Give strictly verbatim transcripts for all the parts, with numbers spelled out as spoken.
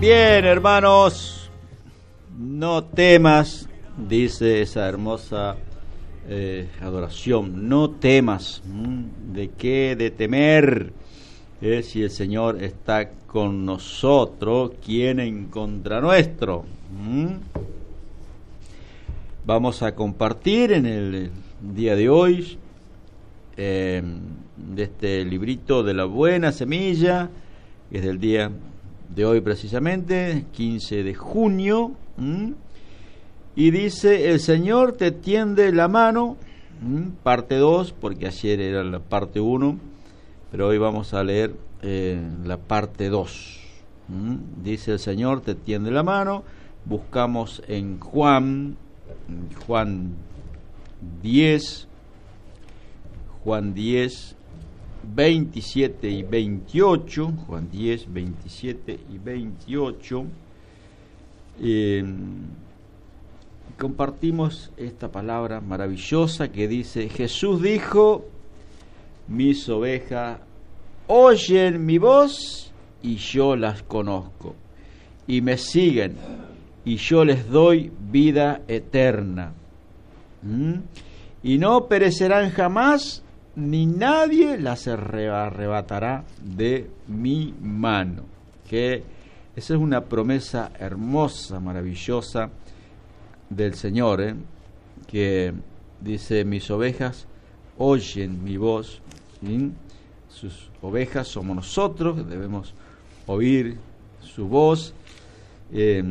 Bien, hermanos, no temas, dice esa hermosa eh, adoración, no temas. ¿Mm? ¿De qué? De temer. Eh, si el Señor está con nosotros, ¿quién en contra nuestro? ¿Mm? Vamos a compartir en el día de hoy eh, de este librito de la buena semilla, que es del día de hoy precisamente, quince de junio, ¿m? Y dice: el Señor te tiende la mano, ¿m? Parte dos, porque ayer era la parte uno, pero hoy vamos a leer eh, la parte dos. ¿m? Dice: el Señor te tiende la mano. Buscamos en Juan, Juan diez, Juan diez, veintisiete y veintiocho, Juan diez, veintisiete y veintiocho. Eh, compartimos esta palabra maravillosa que dice: Jesús dijo, mis ovejas oyen mi voz y yo las conozco, y me siguen, y yo les doy vida eterna. ¿Mm? Y no perecerán jamás, ni nadie las arrebatará de mi mano. Que esa es una promesa hermosa, maravillosa del Señor, ¿eh? Que dice: mis ovejas oyen mi voz. ¿Sí? Sus ovejas somos nosotros, debemos oír su voz. Eh,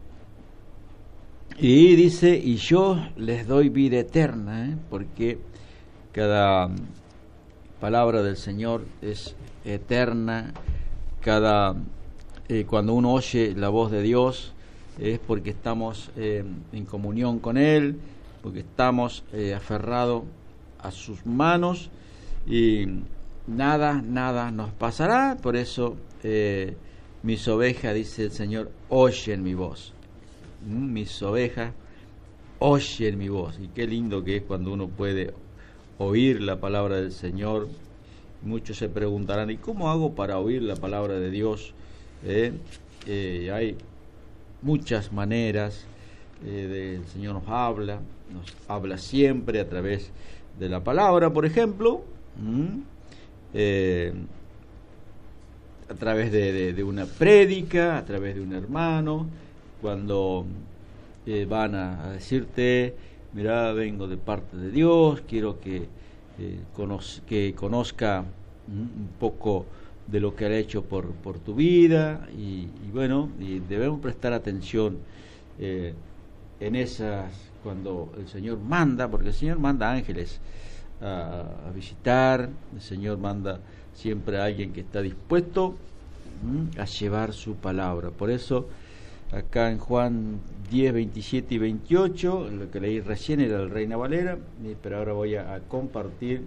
y dice: y yo les doy vida eterna, ¿eh? Porque cada palabra del Señor es eterna. Cada eh, cuando uno oye la voz de Dios es porque estamos eh, en comunión con Él, porque estamos eh, aferrados a sus manos, y nada, nada nos pasará. Por eso eh, mis ovejas, dice el Señor, oyen mi voz. ¿Mm? Mis ovejas oyen mi voz. Y qué lindo que es cuando uno puede oír la palabra del Señor. Muchos se preguntarán: ¿y cómo hago para oír la palabra de Dios? Eh, eh, hay muchas maneras. Eh, el Señor nos habla, nos habla siempre a través de la palabra, por ejemplo, ¿Mm? eh, a través de, de, de una prédica, a través de un hermano, cuando eh, van a, a decirte: mirá, vengo de parte de Dios, quiero que, eh, conoz- que conozca mm, un poco de lo que ha hecho por, por tu vida, y, y bueno, y debemos prestar atención eh, en esas, cuando el Señor manda, porque el Señor manda ángeles a, a visitar, el Señor manda siempre a alguien que está dispuesto mm, a llevar su palabra. Por eso acá en Juan diez, veintisiete y veintiocho, lo que leí recién era el Reina Valera, pero ahora voy a, a compartir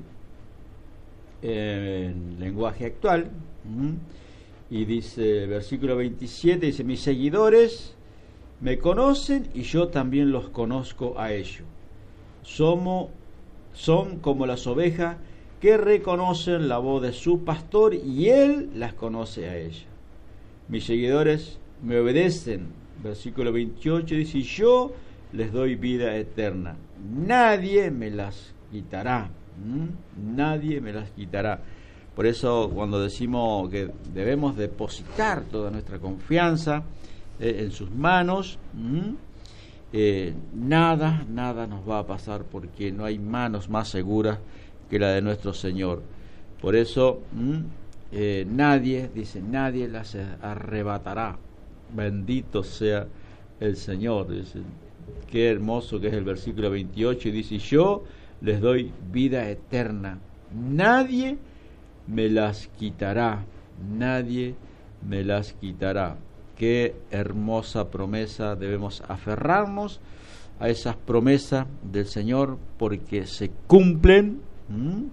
en lenguaje actual. ¿Mm? Y dice, versículo veintisiete, dice: mis seguidores me conocen y yo también los conozco a ellos. Somos, son como las ovejas que reconocen la voz de su pastor, y él las conoce a ellas. Mis seguidores me obedecen, versículo veintiocho, dice: y yo les doy vida eterna, nadie me las quitará. ¿Mm? Nadie me las quitará. Por eso, cuando decimos que debemos depositar toda nuestra confianza eh, en sus manos, ¿Mm? eh, nada, nada nos va a pasar, porque no hay manos más seguras que la de nuestro Señor. Por eso, ¿Mm? eh, nadie, dice, nadie las arrebatará. Bendito sea el Señor. Dice, qué hermoso que es el versículo veintiocho, y dice: yo les doy vida eterna, nadie me las quitará, nadie me las quitará. Qué hermosa promesa. Debemos aferrarnos a esas promesas del Señor, porque se cumplen, ¿Mm?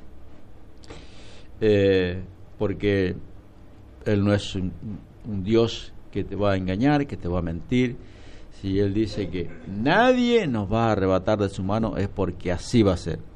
eh, porque Él no es un, un Dios que te va a engañar, que te va a mentir. Si Él dice que nadie nos va a arrebatar de su mano, es porque así va a ser.